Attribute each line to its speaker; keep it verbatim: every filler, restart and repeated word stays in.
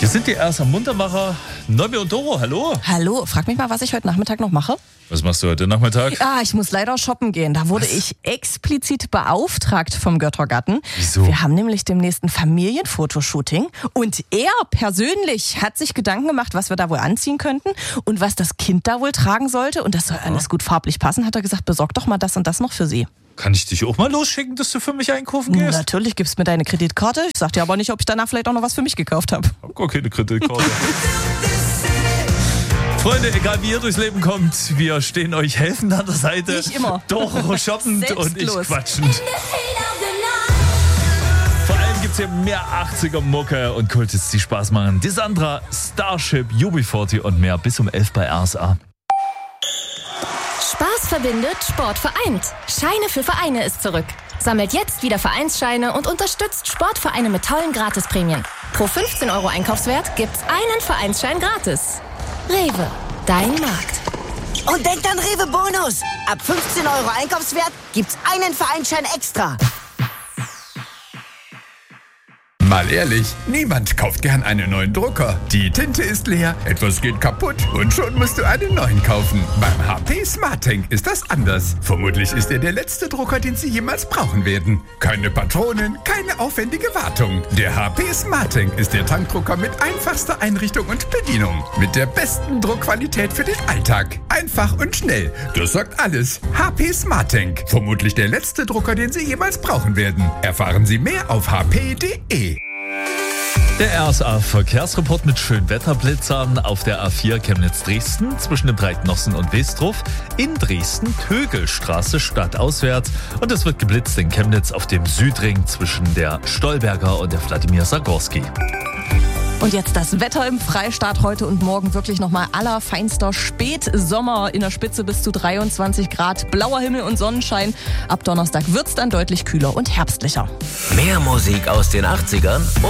Speaker 1: Hier sind die ersten Muntermacher. Nobby und Doro, hallo.
Speaker 2: Hallo, frag mich mal, was ich heute Nachmittag noch mache.
Speaker 1: Was machst du heute Nachmittag?
Speaker 2: Ah, ich muss leider shoppen gehen. Da wurde
Speaker 1: Was?
Speaker 2: ich explizit beauftragt vom Göttergarten.
Speaker 1: Wieso?
Speaker 2: Wir haben nämlich demnächst ein Familienfotoshooting und er persönlich hat sich Gedanken gemacht, was wir da wohl anziehen könnten und was das Kind da wohl tragen sollte. Und das soll alles gut farblich passen, hat er gesagt, besorg doch mal das und das noch für sie.
Speaker 1: Kann ich dich auch mal losschicken, dass du für mich einkaufen gehst?
Speaker 2: Natürlich gibst mir deine Kreditkarte. Ich sag dir aber nicht, ob ich danach vielleicht auch noch was für mich gekauft habe.
Speaker 1: Ich hab gar keine Kreditkarte. Freunde, egal wie ihr durchs Leben kommt, wir stehen euch helfend an der Seite.
Speaker 2: Nicht immer.
Speaker 1: Doch, shoppend und ich
Speaker 2: Selbstlos.
Speaker 1: quatschend. Vor allem gibt's hier mehr achtziger-Mucke und Kultis, die Spaß machen. Die Sandra, Starship, U B vierzig und mehr bis um elf bei R S A.
Speaker 3: Spaß verbindet, Sport vereint. Scheine für Vereine ist zurück. Sammelt jetzt wieder Vereinsscheine und unterstützt Sportvereine mit tollen Gratisprämien. Pro fünfzehn Euro Einkaufswert gibt's einen Vereinsschein gratis. Rewe, dein Markt.
Speaker 4: Und denkt an Rewe Bonus. Ab fünfzehn Euro Einkaufswert gibt's einen Vereinsschein extra.
Speaker 5: Mal ehrlich, niemand kauft gern einen neuen Drucker. Die Tinte ist leer, etwas geht kaputt und schon musst du einen neuen kaufen. Beim H P SmartTank ist das anders. Vermutlich ist er der letzte Drucker, den Sie jemals brauchen werden. Keine Patronen, keine aufwendige Wartung. Der H P SmartTank ist der Tankdrucker mit einfachster Einrichtung und Bedienung. Mit der besten Druckqualität für den Alltag. Einfach und schnell. Das sagt alles. H P SmartTank. Vermutlich der letzte Drucker, den Sie jemals brauchen werden. Erfahren Sie mehr auf h p punkt d e.
Speaker 1: Der R S A-Verkehrsreport mit Schönwetterblitzern auf der A vier Chemnitz-Dresden zwischen dem Breitnossen und Westruf, in Dresden Tögelstraße stadtauswärts und es wird geblitzt in Chemnitz auf dem Südring zwischen der Stolberger und der Wladimir Sagorski.
Speaker 2: Und jetzt das Wetter im Freistaat heute und morgen wirklich nochmal allerfeinster Spätsommer in der Spitze bis zu dreiundzwanzig Grad, blauer Himmel und Sonnenschein. Ab Donnerstag wird's dann deutlich kühler und herbstlicher.
Speaker 6: Mehr Musik aus den achtzigern